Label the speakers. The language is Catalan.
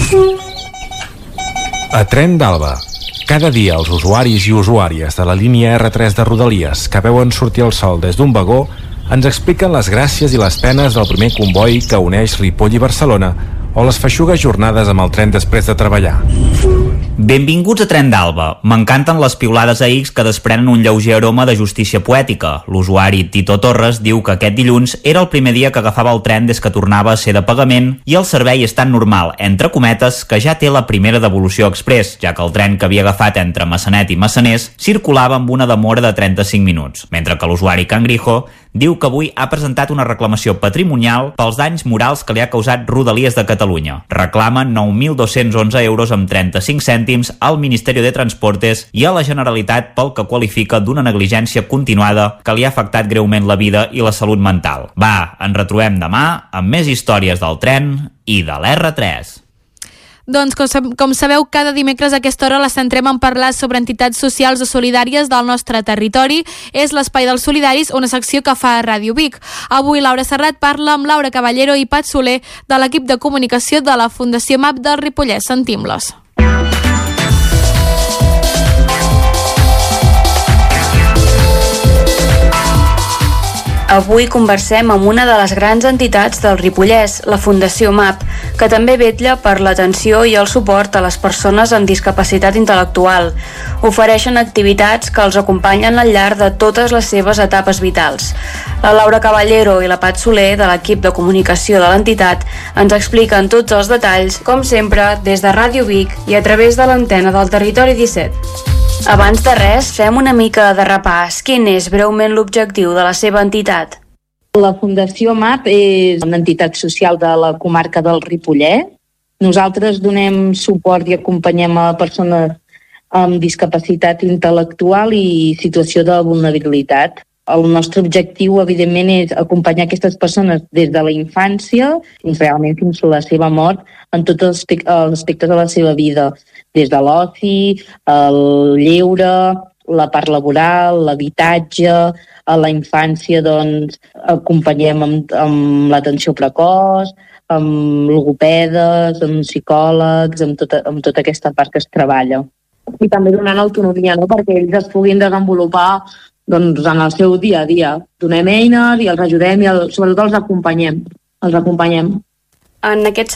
Speaker 1: A Tren d'Alba. Cada dia els usuaris i usuàries de la línia R3 de Rodalies que veuen sortir el sol des d'un vagó ens expliquen les gràcies i les penes del primer comboi que uneix Ripoll i Barcelona o les feixugues jornades amb el tren després de treballar.
Speaker 2: Benvinguts a Tren d'Alba. M'encanten les piulades a X que desprenen un lleuger aroma de justícia poètica. L'usuari Tito Torres diu que aquest dilluns era el primer dia que agafava el tren des que tornava a ser de pagament i el servei és tan normal, entre cometes, que ja té la primera devolució express, ja que el tren que havia agafat entre Massanet i Massaners circulava amb una demora de 35 minuts, mentre que l'usuari Cangrijo diu que avui ha presentat una reclamació patrimonial pels danys morals que li ha causat Rodalies de Catalunya. Reclama 9.211 euros amb 35 cèntims al Ministeri de Transportes i a la Generalitat pel que qualifica d'una negligència continuada que li ha afectat greument la vida i la salut mental. Va, ens retrobem demà amb més històries del tren i de l'R3.
Speaker 3: Doncs, com sabeu, cada dimecres a aquesta hora la centrem en parlar sobre entitats socials o solidàries del nostre territori. És l'Espai dels Solidaris, una secció que fa Ràdio Vic. Avui Laura Serrat parla amb Laura Caballero i Pat Soler de l'equip de comunicació de la Fundació MAP del Ripollès. Sentim-los.
Speaker 4: Avui conversem amb una de les grans entitats del Ripollès, la Fundació MAP, que també vetlla per l'atenció i el suport a les persones amb discapacitat intel·lectual. Ofereixen activitats que els acompanyen al llarg de totes les seves etapes vitals. La Laura Caballero i la Pat Soler, de l'equip de comunicació de l'entitat, ens expliquen tots els detalls, com sempre, des de Ràdio Vic i a través de l'antena del Territori 17. Abans de res, fem una mica de repàs. Quin és breument l'objectiu de la seva entitat?
Speaker 5: La Fundació MAP és una entitat social de la comarca del Ripollès. Nosaltres donem suport i acompanyem a persones amb discapacitat intel·lectual i situació de vulnerabilitat. El nostre objectiu, evidentment, és acompanyar aquestes persones des de la infància fins a la seva mort en tots els aspectes de la seva vida, des de l'oci, el lleure, la part laboral, l'habitatge. A la infància, doncs, acompanyem amb l'atenció precoç, amb logopedes, amb psicòlegs, amb tota aquesta part que es treballa. I també donant autonomia, no?, perquè ells es puguin desenvolupar doncs, en el seu dia a dia. Donem eines i els ajudem i sobretot els acompanyem. En aquest